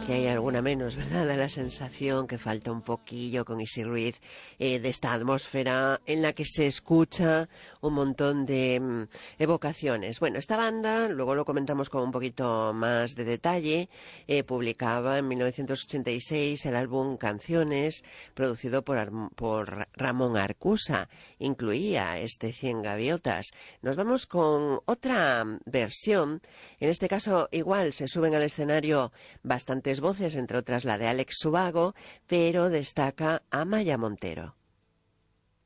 que hay alguna menos, ¿verdad? Da la sensación que falta un poquillo con Easy Ruiz de esta atmósfera en la que se escucha un montón de evocaciones. Bueno, esta banda, luego lo comentamos con un poquito más de detalle, publicaba en 1986 el álbum Canciones, producido por Ramón Arcusa. Incluía este 100 Gaviotas. Nos vamos con otra versión. En este caso, igual, se suben al escenario bastantes voces, entre otras la de Alex Subago, pero destaca Amaya Montero.